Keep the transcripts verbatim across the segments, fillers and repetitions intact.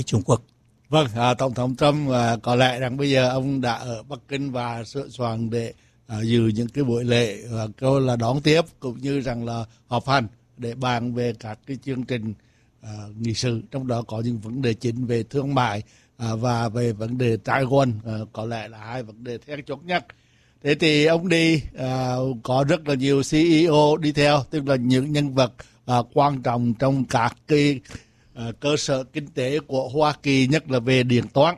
Trung Quốc. Vâng, à, Tổng thống Trump à, có lẽ rằng bây giờ ông đã ở Bắc Kinh và sửa soạn để à, dự những cái buổi lễ và câu là đón tiếp cũng như rằng là họp hành để bàn về các cái chương trình à, nghị sự, trong đó có những vấn đề chính về thương mại à, và về vấn đề Taiwan, à, có lẽ là hai vấn đề then chốt nhất. Thế thì ông đi à, có rất là nhiều xê e ô đi theo, tức là những nhân vật à, quan trọng trong các cái à, cơ sở kinh tế của Hoa Kỳ, nhất là về điện toán.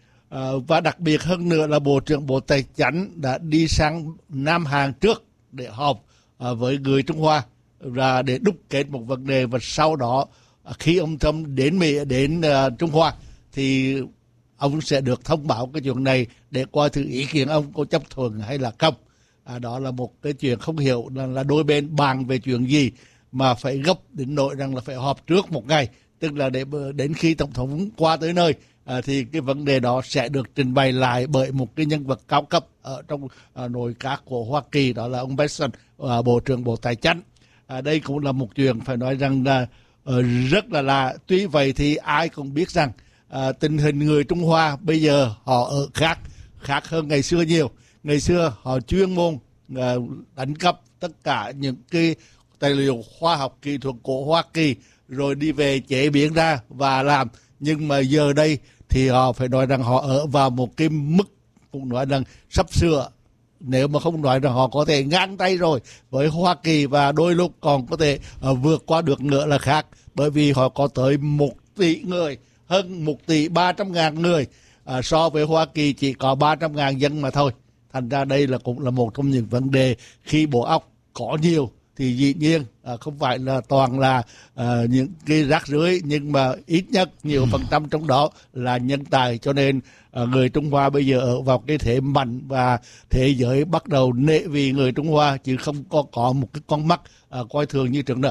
À, và đặc biệt hơn nữa là Bộ trưởng Bộ Tài chính đã đi sang Nam Hàn trước để họp à, với người Trung Hoa và để đúc kết một vấn đề, và sau đó à, khi ông Trump đến Mỹ đến à, Trung Hoa thì ông sẽ được thông báo cái chuyện này để coi thử ý kiến ông có chấp thuận hay là không. À, đó là một cái chuyện không hiểu là, là đôi bên bàn về chuyện gì mà phải gấp đến nỗi rằng là phải họp trước một ngày, tức là để đến khi tổng thống qua tới nơi à, thì cái vấn đề đó sẽ được trình bày lại bởi một cái nhân vật cao cấp ở trong à, nội các của Hoa Kỳ, đó là ông Bessent, à, Bộ trưởng Bộ Tài chính. À, đây cũng là một chuyện phải nói rằng là uh, rất là lạ. Tuy vậy thì ai cũng biết rằng À, tình hình người Trung Hoa bây giờ họ ở khác khác hơn ngày xưa nhiều. Ngày xưa họ chuyên môn à, đánh cắp tất cả những cái tài liệu khoa học kỹ thuật của Hoa Kỳ rồi đi về chế biến ra và làm. Nhưng mà giờ đây thì họ phải nói rằng họ ở vào một cái mức cũng nói rằng sắp sửa, nếu mà không nói rằng họ có thể ngang tay rồi với Hoa Kỳ, và đôi lúc còn có thể à, vượt qua được nữa là khác, bởi vì họ có tới một tỷ người, hơn một tỷ ba trăm ngàn người, à, so với Hoa Kỳ chỉ có ba trăm ngàn dân mà thôi. Thành ra đây là cũng là một trong những vấn đề, khi bộ óc có nhiều thì dĩ nhiên à, không phải là toàn là à, những cái rác rưới, nhưng mà ít nhất nhiều phần trăm trong đó là nhân tài. Cho nên à, người Trung Hoa bây giờ ở vào cái thế mạnh, và thế giới bắt đầu nể vì người Trung Hoa, chứ không có, có một cái con mắt à, coi thường như trước nữa.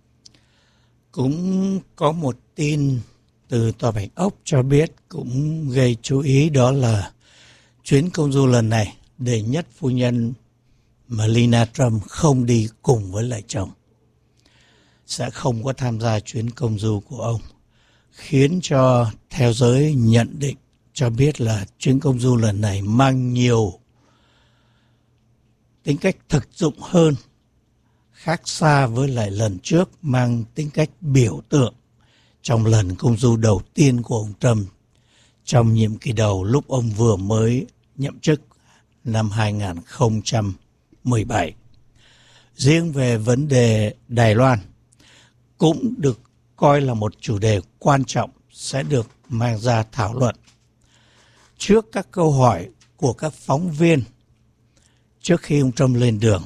Cũng có một tin từ Tòa Bạch Ốc cho biết cũng gây chú ý, đó là chuyến công du lần này đệ nhất phu nhân Melania Trump không đi cùng với lại chồng, sẽ không có tham gia chuyến công du của ông, khiến cho theo giới nhận định cho biết là chuyến công du lần này mang nhiều tính cách thực dụng hơn, khác xa với lại lần trước mang tính cách biểu tượng trong lần công du đầu tiên của ông Trump trong nhiệm kỳ đầu lúc ông vừa mới nhậm chức năm hai không một bảy. Riêng về vấn đề Đài Loan cũng được coi là một chủ đề quan trọng sẽ được mang ra thảo luận. Trước các câu hỏi của các phóng viên trước khi ông Trump lên đường,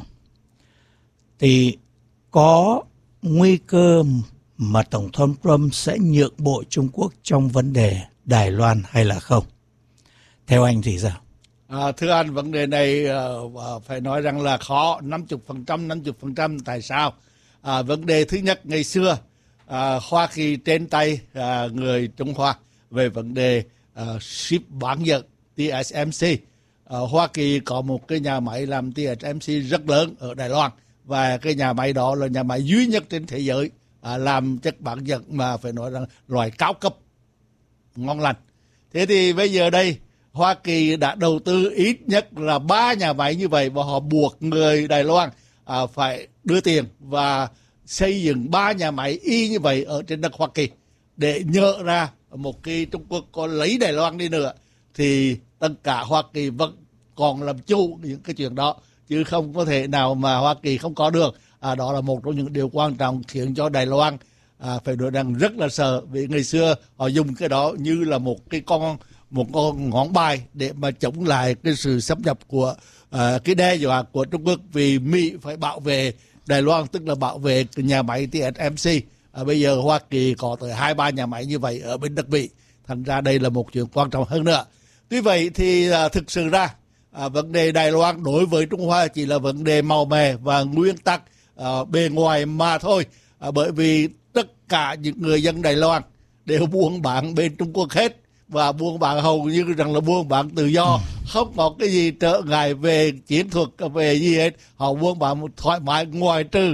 thì có nguy cơ mà Tổng thống Trump sẽ nhượng bộ Trung Quốc trong vấn đề Đài Loan hay là không? Theo anh thì sao? À, thưa anh, vấn đề này uh, phải nói rằng là khó, năm mươi phần trăm, năm mươi phần trăm. Tại sao? À, vấn đề thứ nhất, ngày xưa à, Hoa Kỳ trên tay à, người Trung Hoa về vấn đề à, ship bán dẫn tê ét em xê. À, Hoa Kỳ có một cái nhà máy làm tê ét em xê rất lớn ở Đài Loan, và cái nhà máy đó là nhà máy duy nhất trên thế giới à, làm chất bán dẫn mà phải nói rằng loại cao cấp, ngon lành. Thế thì bây giờ đây Hoa Kỳ đã đầu tư ít nhất là ba nhà máy như vậy, và họ buộc người Đài Loan à, phải đưa tiền và xây dựng ba nhà máy y như vậy ở trên đất Hoa Kỳ, để nhớ ra một khi Trung Quốc có lấy Đài Loan đi nữa thì tất cả Hoa Kỳ vẫn còn làm chủ những cái chuyện đó, chứ không có thể nào mà Hoa Kỳ không có được. À, đó là một trong những điều quan trọng khiến cho Đài Loan à, phải nói rằng rất là sợ, vì ngày xưa họ dùng cái đó như là một cái con một con ngón bài để mà chống lại cái sự xâm nhập của uh, cái đe dọa của Trung Quốc, vì Mỹ phải bảo vệ Đài Loan, tức là bảo vệ cái nhà máy tê ét em xê. À, bây giờ Hoa Kỳ có tới hai ba nhà máy như vậy ở bên đất Mỹ, thành ra đây là một chuyện quan trọng hơn nữa. Tuy vậy thì uh, thực sự ra uh, vấn đề Đài Loan đối với Trung Hoa chỉ là vấn đề màu mè và nguyên tắc uh, bề ngoài mà thôi, uh, bởi vì tất cả những người dân Đài Loan đều buôn bán bên Trung Quốc hết, và buôn bán hầu như rằng là buôn bán tự do, không có cái gì trở ngại về chiến thuật, về gì hết. Họ buôn bán một thoải mái, ngoài trừ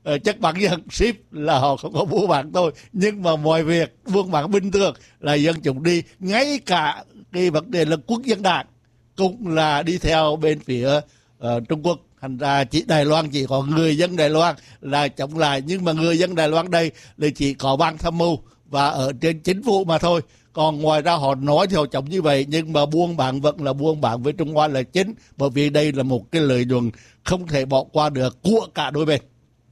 chất bán dân ship là họ không có buôn bán thôi, nhưng mà mọi việc buôn bán bình thường là dân chúng đi. Ngay cả cái vấn đề là quốc dân đảng cũng là đi theo bên phía uh, Trung Quốc. Thành ra chỉ Đài Loan chỉ có người dân Đài Loan là chống lại, nhưng mà người dân Đài Loan đây là chỉ có ban tham mưu và ở trên chính phủ mà thôi. Còn ngoài ra họ nói thì họ chống như vậy, nhưng mà buôn bán vẫn là buôn bán với Trung Hoa là chính, bởi vì đây là một cái lợi nhuận không thể bỏ qua được của cả đôi bên.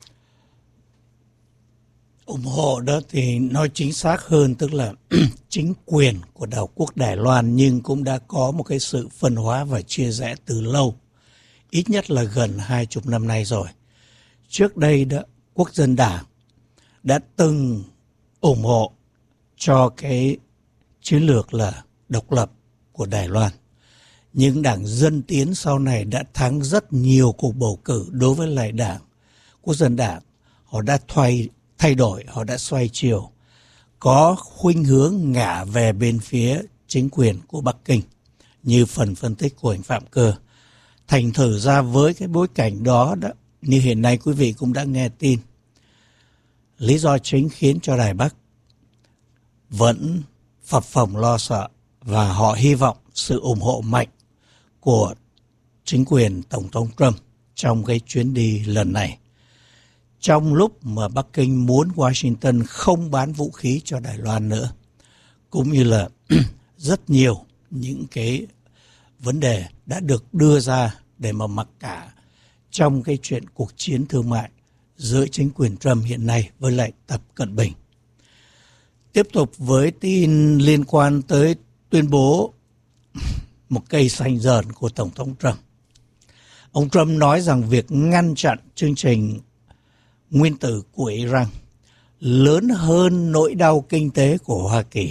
Ủng hộ đó thì nói chính xác hơn, tức là chính quyền của đảo quốc Đài Loan nhưng cũng đã có một cái sự phân hóa và chia rẽ từ lâu, ít nhất là gần hai chục năm nay rồi. Trước đây đó, Quốc dân Đảng đã từng ủng hộ cho cái chiến lược là độc lập của Đài Loan. Nhưng Đảng Dân Tiến sau này đã thắng rất nhiều cuộc bầu cử đối với lại Đảng Quốc dân Đảng. Họ đã thay, thay đổi, họ đã xoay chiều, có khuynh hướng ngả về bên phía chính quyền của Bắc Kinh, như phần phân tích của anh Phạm Cơ. Thành thử ra với cái bối cảnh đó, đó như hiện nay quý vị cũng đã nghe tin, lý do chính khiến cho Đài Bắc vẫn phập phồng lo sợ và họ hy vọng sự ủng hộ mạnh của chính quyền Tổng thống Trump trong cái chuyến đi lần này. Trong lúc mà Bắc Kinh muốn Washington không bán vũ khí cho Đài Loan nữa, cũng như là rất nhiều những cái vấn đề đã được đưa ra để mà mặc cả trong cái chuyện cuộc chiến thương mại giữa chính quyền Trump hiện nay với lại Tập Cận Bình. Tiếp tục với tin liên quan tới tuyên bố một cây xanh dờn của Tổng thống Trump. Ông Trump nói rằng việc ngăn chặn chương trình nguyên tử của Iran lớn hơn nỗi đau kinh tế của Hoa Kỳ.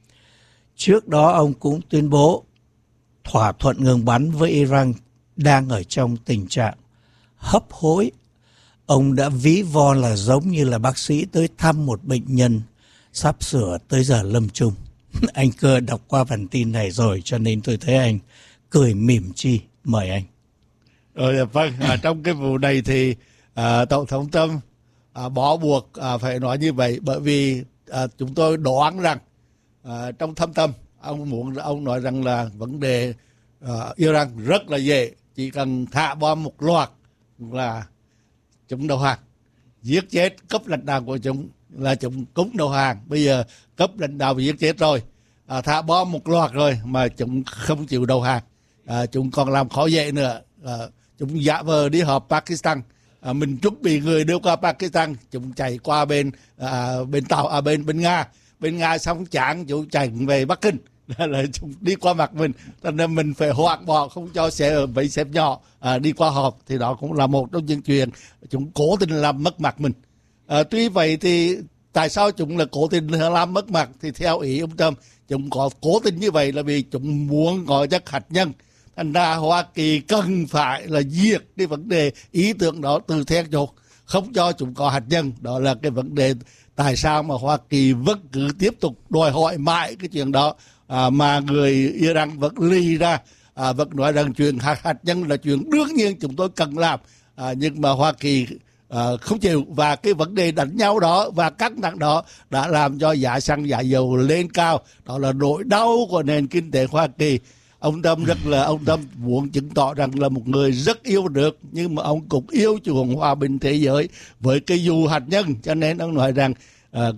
Trước đó ông cũng tuyên bố thỏa thuận ngừng bắn với Iran đang ở trong tình trạng hấp hối. Ông đã ví von là giống như là bác sĩ tới thăm một bệnh nhân sắp sửa tới giờ lâm chung. Anh Cơ đọc qua bản tin này rồi cho nên tôi thấy anh cười mỉm chi. Mời anh. Rồi, vâng, à, trong cái vụ này thì à, Tổng thống Trump à, bỏ buộc à, phải nói như vậy, bởi vì à, chúng tôi đoán rằng à, trong thâm tâm ông muốn ông nói rằng là vấn đề à, Iran rất là dễ, chỉ cần thả bom một loạt là chúng đầu hàng, giết chết cấp lãnh đạo của chúng là chúng cũng đầu hàng. Bây giờ cấp lãnh đạo bị giết chết rồi, à, thả bom một loạt rồi mà chúng không chịu đầu hàng, à, chúng còn làm khó dễ nữa. À, chúng giả vờ đi họp Pakistan, à, mình chuẩn bị người đưa qua Pakistan, chúng chạy qua bên à, bên tàu à, bên bên Nga, bên Nga xong chán chúng chạy về Bắc Kinh, là, là chúng đi qua mặt mình, cho nên mình phải hoãn bỏ không cho xe ở bãi xếp nhỏ à, đi qua họp. Thì đó cũng là một trong những chuyện chúng cố tình làm mất mặt mình. À, tuy vậy thì tại sao chúng là cố tình làm mất mặt? Thì theo ý ông Trump, chúng có cố tình như vậy là vì chúng muốn gọi chất hạt nhân. Thành ra Hoa Kỳ cần phải là diệt cái vấn đề ý tưởng đó từ then chốt, không cho chúng có hạt nhân. Đó là cái vấn đề tại sao mà Hoa Kỳ vẫn cứ tiếp tục đòi hỏi mãi cái chuyện đó, à, mà người Iran vẫn lì ra, à, vẫn nói rằng chuyện hạt, hạt nhân là chuyện đương nhiên chúng tôi cần làm, à, nhưng mà Hoa Kỳ à, không chịu. Và cái vấn đề đánh nhau đó và căng thẳng đó đã làm cho giá xăng giá dầu lên cao. Đó là nỗi đau của nền kinh tế Hoa Kỳ. Ông Trump rất là ông Trump muốn chứng tỏ rằng là một người rất yêu nước, nhưng mà ông cũng yêu chuộng hòa bình thế giới với cái dù hạt nhân, cho nên ông nói rằng à,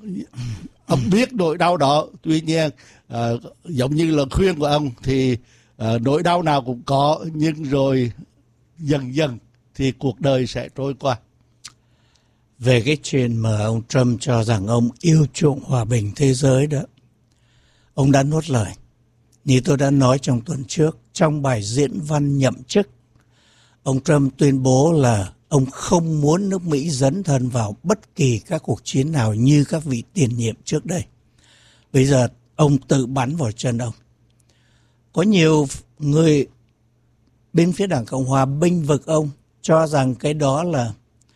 ông biết nỗi đau đó. Tuy nhiên à, giống như là khuyên của ông thì à, nỗi đau nào cũng có, nhưng rồi dần dần thì cuộc đời sẽ trôi qua. Về cái chuyện mà ông Trump cho rằng ông yêu chuộng hòa bình thế giới đó, ông đã nuốt lời. Như tôi đã nói trong tuần trước, trong bài diễn văn nhậm chức, ông Trump tuyên bố là ông không muốn nước Mỹ dấn thân vào bất kỳ các cuộc chiến nào như các vị tiền nhiệm trước đây. Bây giờ ông tự bắn vào chân ông. Có nhiều người bên phía Đảng Cộng Hòa bênh vực ông, cho rằng cái đó là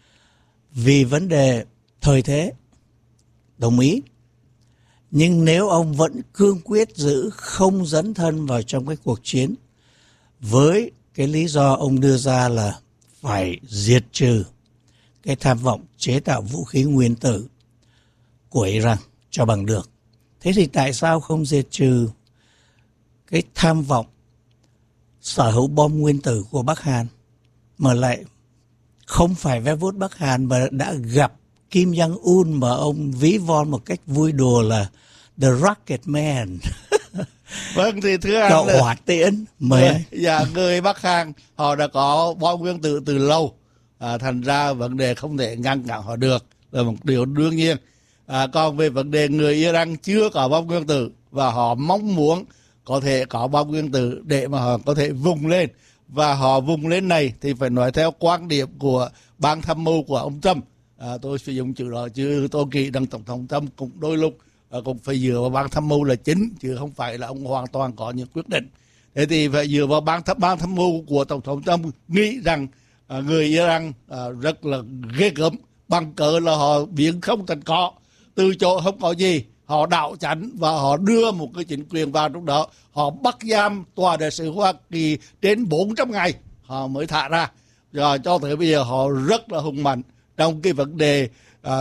vì vấn đề thời thế. Đồng ý. Nhưng nếu ông vẫn cương quyết giữ không dấn thân vào trong cái cuộc chiến, với cái lý do ông đưa ra là phải diệt trừ cái tham vọng chế tạo vũ khí nguyên tử của Iran cho bằng được. Thế thì tại sao không diệt trừ cái tham vọng sở hữu bom nguyên tử của Bắc Hàn, mà lại không phải ve vuốt Bắc Hàn mà đã gặp Kim Jong-un mà ông ví von một cách vui đùa là The Rocket Man. Vâng, thì thưa anh cậu là hỏa tiễn mời. Dạ, người Bắc Hàn họ đã có bom nguyên tử từ lâu, à, thành ra vấn đề không thể ngăn cản họ được là một điều đương nhiên. À, còn về vấn đề người Iran chưa có bom nguyên tử và họ mong muốn có thể có bom nguyên tử để mà họ có thể vùng lên, và họ vùng lên này thì phải nói theo quan điểm của ban tham mưu của ông Trump. À, tôi sử dụng chữ đó chứ tôi nghĩ rằng tổng thống Trump cũng đôi lúc à, cũng phải dựa vào ban tham mưu là chính, chứ không phải là ông hoàn toàn có những quyết định. Thế thì phải dựa vào ban tham, ban tham mưu của tổng thống Trump nghĩ rằng à, người Iran à, rất là ghê gớm, bằng cớ là họ biến không thành có, từ chỗ không có gì họ đảo chánh và họ đưa một cái chính quyền vào trong đó, họ bắt giam tòa đại sứ Hoa Kỳ đến bốn trăm ngày họ mới thả ra. Rồi cho tới bây giờ họ rất là hùng mạnh trong cái vấn đề à,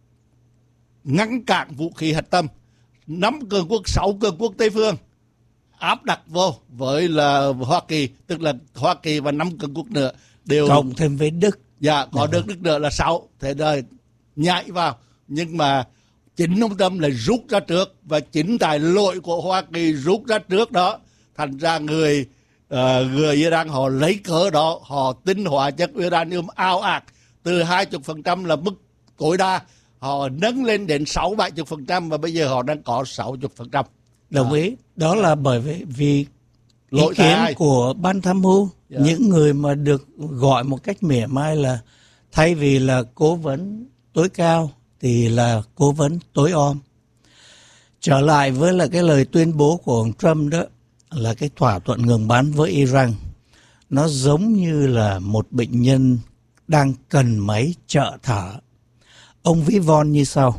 ngăn cản vũ khí hạt nhân. Năm cường quốc, sáu cường quốc Tây phương áp đặt vô với là Hoa Kỳ, tức là Hoa Kỳ và năm cường quốc nữa đều cộng thêm với Đức. Dạ, có được Đức nữa là sáu. Thế rồi nhảy vào, nhưng mà chính ông Trump lại rút ra trước, và chính tại lỗi của Hoa Kỳ rút ra trước đó, thành ra người uh, người Iran họ lấy cớ đó, họ tinh hóa chất uranium ao ạt từ hai mươi phần trăm là mức tối đa, họ nâng lên đến sáu bảy mươi phần trăm, và bây giờ họ đang có sáu mươi phần trăm. Đồng ý, đó là bởi vì, vì ý Lỗi kiến ai? của ban tham mưu, Yeah. những người mà được gọi một cách mỉa mai là thay vì là cố vấn tối cao thì là cố vấn tối om. Trở lại với là cái lời tuyên bố của ông Trump đó, là cái thỏa thuận ngừng bắn với Iran, nó giống như là một bệnh nhân đang cần máy trợ thở. Ông ví von như sau: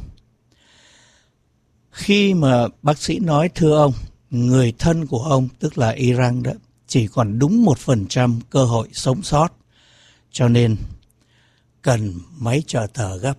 khi mà bác sĩ nói thưa ông, người thân của ông tức là Iran đó chỉ còn đúng một phần trăm cơ hội sống sót, cho nên cần máy trợ thở gấp.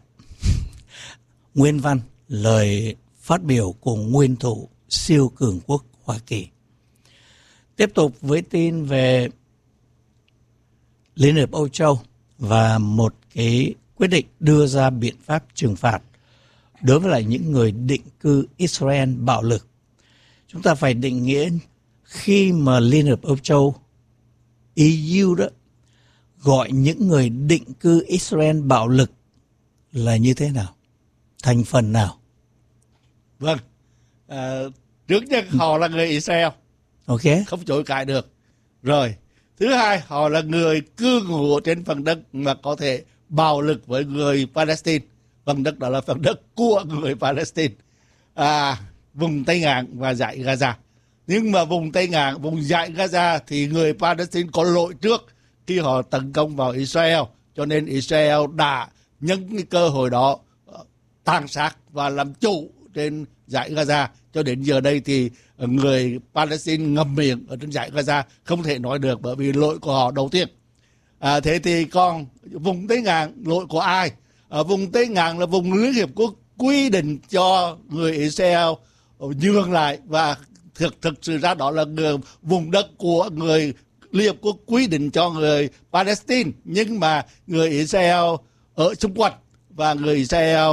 Nguyên văn lời phát biểu của nguyên thủ siêu cường quốc Hoa Kỳ. Tiếp tục với tin về Liên hiệp Âu Châu và một cái quyết định đưa ra biện pháp trừng phạt đối với lại những người định cư Israel bạo lực. Chúng ta phải định nghĩa khi mà Liên hiệp Âu Châu E U đó gọi những người định cư Israel bạo lực là như thế nào, thành phần nào. Vâng, à, trước nhất họ là người Israel, Ok, không chối cãi được. Rồi, thứ hai, họ là người cư ngụ trên phần đất mà có thể bạo lực với người Palestine. Phần đất đó là phần đất của người Palestine, à, vùng Tây Ngạn và dải Gaza. Nhưng mà vùng Tây Ngạn, vùng dải Gaza thì người Palestine có lỗi trước khi họ tấn công vào Israel, cho nên Israel đã nhân cái cơ hội đó tàn sát và làm chủ trên dải Gaza. Cho đến giờ đây thì người Palestine ngậm miệng ở trên dải Gaza, không thể nói được bởi vì lỗi của họ đầu tiên. À, thế thì còn vùng Tây Ngạn, lỗi của ai? À, vùng Tây Ngạn là vùng Liên hiệp quốc quy định cho người Israel nhường lại, và thực thực sự ra đó là người, vùng đất của người Liên hiệp quốc quy định cho người Palestine, nhưng mà người Israel ở xung quanh, và người Israel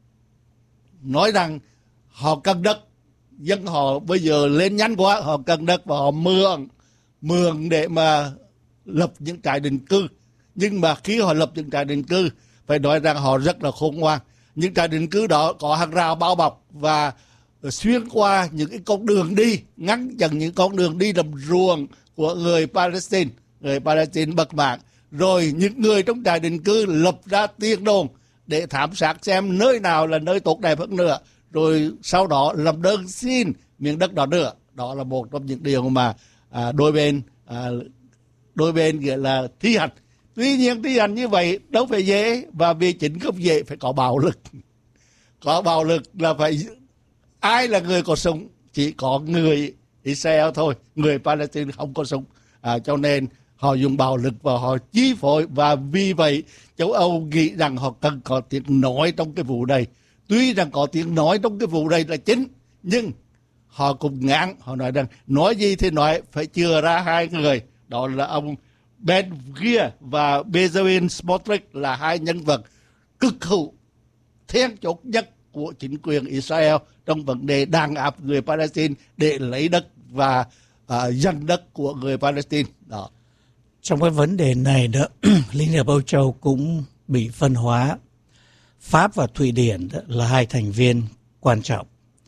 nói rằng họ cần đất, dân họ bây giờ lên nhanh quá, họ cần đất và họ mượn mượn để mà lập những trại định cư. Nhưng mà khi họ lập những trại định cư, phải nói rằng họ rất là khôn ngoan. Những trại định cư đó có hàng rào bao bọc và xuyên qua những cái con đường đi, ngăn chặn những con đường đi làm ruộng của người Palestine, người Palestine bất mãn. Rồi những người trong trại định cư lập ra tiền đồn để thám sát xem nơi nào là nơi tốt đẹp hơn nữa, rồi sau đó làm đơn xin miếng đất đó nữa. Đó là một trong những điều mà à, đôi bên à, đôi bên nghĩa là thi hành. Tuy nhiên thi hành như vậy đâu phải dễ, và vì chính không dễ phải có bạo lực. Có bạo lực là phải, ai là người có súng? Chỉ có người Israel thôi, người Palestine không có súng. À, cho nên họ dùng bạo lực và họ chi phối, và vì vậy châu Âu nghĩ rằng họ cần có tiếng nói trong cái vụ này. Tuy rằng có tiếng nói trong cái vụ này là chính, nhưng họ cũng ngán, họ nói rằng nói gì thì nói, phải chừa ra hai người, đó là ông Ben Gvir và Benjamin Smotrich, là hai nhân vật cực hữu then chốt nhất của chính quyền Israel trong vấn đề đàn áp người Palestine để lấy đất và uh, giành đất của người Palestine. Đó. Trong cái vấn đề này đó, Liên hiệp Âu Châu cũng bị phân hóa. Pháp và Thụy Điển đó là hai thành viên quan trọng,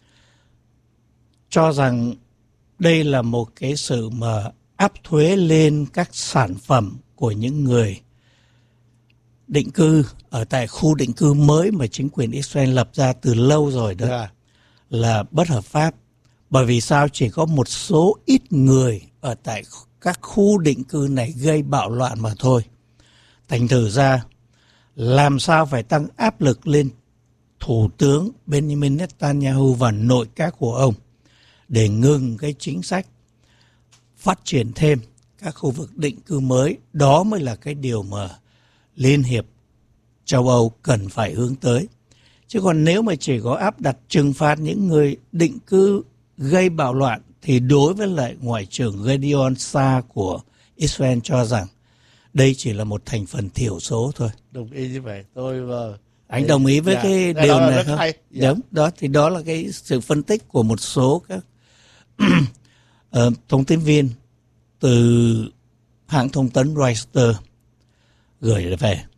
cho rằng đây là một cái sự mà áp thuế lên các sản phẩm của những người định cư ở tại khu định cư mới mà chính quyền Israel lập ra từ lâu rồi đó, yeah. là bất hợp pháp. Bởi vì sao? Chỉ có một số ít người ở tại các khu định cư này gây bạo loạn mà thôi. Thành thử ra, làm sao phải tăng áp lực lên Thủ tướng Benjamin Netanyahu và nội các của ông để ngừng cái chính sách phát triển thêm các khu vực định cư mới. Đó mới là cái điều mà Liên hiệp châu Âu cần phải hướng tới. Chứ còn nếu mà chỉ có áp đặt trừng phạt những người định cư gây bạo loạn, thì đối với lại Ngoại trưởng Gideon Saar của Israel cho rằng đây chỉ là một thành phần thiểu số thôi. Đồng ý như vậy. Tôi và anh đồng ý với dạ, cái điều này không? Dạ. Đúng, đó thì đó là cái sự phân tích của một số các uh, thông tin viên từ hãng thông tấn Reuters gửi về.